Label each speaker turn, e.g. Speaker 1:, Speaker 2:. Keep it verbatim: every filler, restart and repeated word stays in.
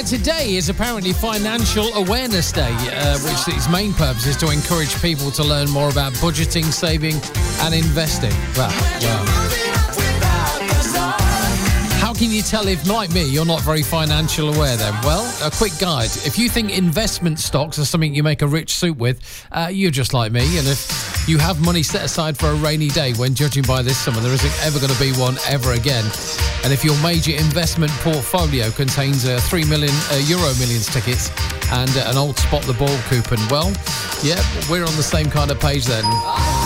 Speaker 1: today is apparently Financial Awareness Day, uh, which its main purpose is to encourage people to learn more about budgeting, saving and investing. Well, well. How can you tell if, like me, you're not very financial aware then? Well, a quick guide. If you think investment stocks are something you make a rich soup with, uh, you're just like me. And if you have money set aside for a rainy day, when judging by this summer, there isn't ever going to be one ever again. And if your major investment portfolio contains uh, three million uh, Euro Millions tickets and uh, an old Spot the Ball coupon, well, yeah, we're on the same kind of page then.